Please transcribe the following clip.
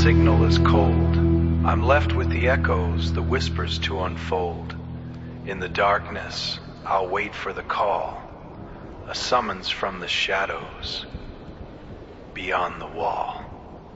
signal is cold. I'm left with the echoes, the whispers to unfold. In the darkness, I'll wait for the call, a summons from the shadows beyond the wall.